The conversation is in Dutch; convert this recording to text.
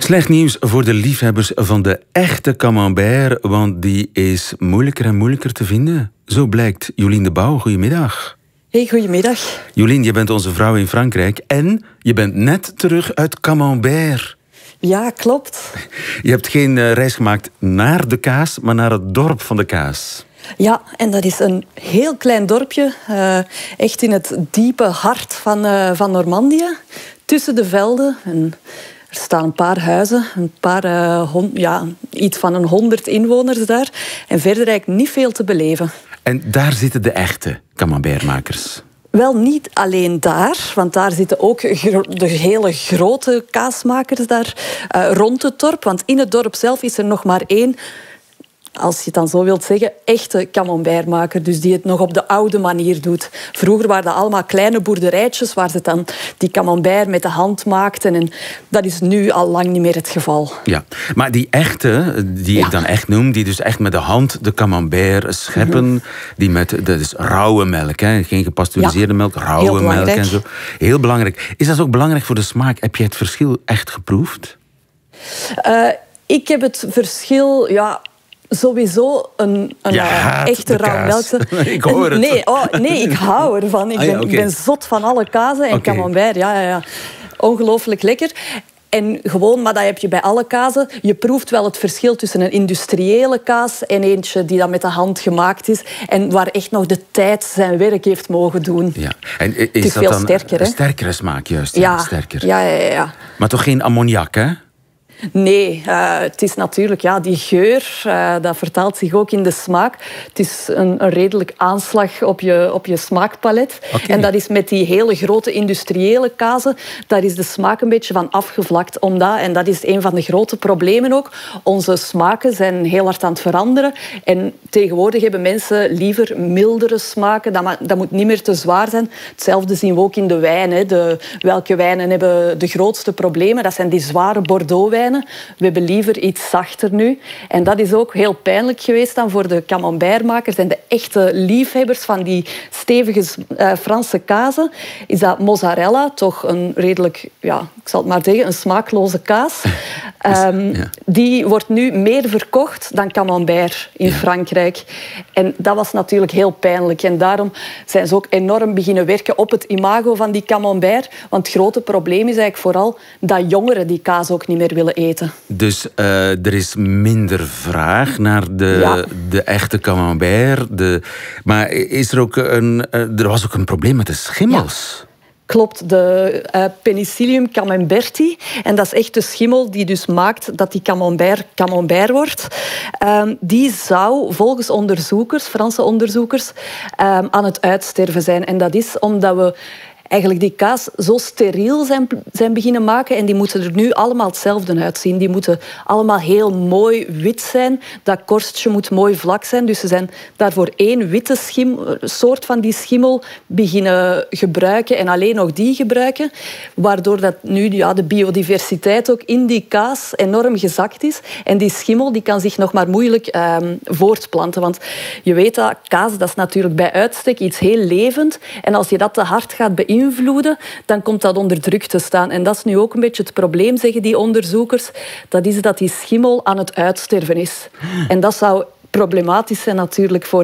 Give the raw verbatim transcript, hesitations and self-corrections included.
Slecht nieuws voor de liefhebbers van de echte camembert, want die is moeilijker en moeilijker te vinden. Zo blijkt. Jolien de Bouw, goedemiddag. Hey, goedemiddag. Jolien, je bent onze vrouw in Frankrijk en je bent net terug uit Camembert. Ja, klopt. Je hebt geen uh, reis gemaakt naar de kaas, maar naar het dorp van de kaas. Ja, en dat is een heel klein dorpje, uh, echt in het diepe hart van, uh, van Normandië, tussen de velden. En er staan een paar huizen, een paar, uh, hon- ja, iets van een honderd inwoners daar. En verder eigenlijk niet veel te beleven. En daar zitten de echte camembertmakers. Wel niet alleen daar, want daar zitten ook gro- de hele grote kaasmakers daar uh, rond het dorp. Want in het dorp zelf is er nog maar één, als je het dan zo wilt zeggen, echte camembertmaker. Dus die het nog op de oude manier doet. Vroeger waren dat allemaal kleine boerderijtjes waar ze dan die camembert met de hand maakten. En dat is nu al lang niet meer het geval. Ja, maar die echte, die Ja. ik dan echt noem, die dus echt met de hand de camembert scheppen, mm-hmm. die met, dat is rauwe melk, hè? Geen gepasteuriseerde Ja. melk, rauwe Heel melk en zo. Heel belangrijk. Is dat ook belangrijk voor de smaak? Heb je het verschil echt geproefd? Uh, ik heb het verschil, ja, sowieso een, een uh, echte rauwe melk. Ik hoor het. Nee, oh, nee, ik hou ervan. Ik, Ah, ja, ben, okay. ik ben zot van alle kazen en Okay. camembert. Ja, ja, ja. Ongelooflijk lekker. En gewoon, maar dat heb je bij alle kazen. Je proeft wel het verschil tussen een industriële kaas en eentje die dan met de hand gemaakt is. En waar echt nog de tijd zijn werk heeft mogen doen. Ja. En is het is dat veel dan sterker, hè? Een sterkere smaak, juist. Ja, Ja, sterker. ja, ja, ja. Maar toch geen ammoniak, hè? Nee, uh, het is natuurlijk ja, die geur, uh, dat vertaalt zich ook in de smaak. Het is een, een redelijk aanslag op je, op je smaakpalet. Okay. En dat is met die hele grote industriële kazen, daar is de smaak een beetje van afgevlakt. Omdat, en dat is een van de grote problemen ook, onze smaken zijn heel hard aan het veranderen. En tegenwoordig hebben mensen liever mildere smaken. Dat, ma- dat moet niet meer te zwaar zijn. Hetzelfde zien we ook in de wijn. Hè. De, welke wijnen hebben de grootste problemen? Dat zijn die zware Bordeaux-wijnen. We hebben liever iets zachter nu. En dat is ook heel pijnlijk geweest dan voor de camembertmakers en de echte liefhebbers van die stevige uh, Franse kazen. Is dat mozzarella, toch een redelijk, ja, ik zal het maar zeggen, een smaakloze kaas. Um, ja. Die wordt nu meer verkocht dan camembert in ja. Frankrijk. En dat was natuurlijk heel pijnlijk. En daarom zijn ze ook enorm beginnen werken op het imago van die camembert. Want het grote probleem is eigenlijk vooral dat jongeren die kaas ook niet meer willen eten. Dus uh, er is minder vraag naar de, ja. de echte camembert. De, maar is er ook een, uh, er was ook een probleem met de schimmels. Ja. Klopt, de uh, Penicillium camemberti. En dat is echt de schimmel die dus maakt dat die camembert camembert wordt. Um, die zou volgens onderzoekers, Franse onderzoekers, um, aan het uitsterven zijn. En dat is omdat we eigenlijk die kaas zo steriel zijn, zijn beginnen maken. En die moeten er nu allemaal hetzelfde uitzien. Die moeten allemaal heel mooi wit zijn. Dat korstje moet mooi vlak zijn. Dus ze zijn daarvoor één witte schim, soort van die schimmel beginnen gebruiken. En alleen nog die gebruiken. Waardoor dat nu ja, de biodiversiteit ook in die kaas enorm gezakt is. En die schimmel die kan zich nog maar moeilijk um, voortplanten. Want je weet dat kaas, dat is natuurlijk bij uitstek iets heel levend. En als je dat te hard gaat beïnvloeden, invloeden, dan komt dat onder druk te staan. En dat is nu ook een beetje het probleem, zeggen die onderzoekers. Dat is dat die schimmel aan het uitsterven is. En dat zou problematisch zijn natuurlijk voor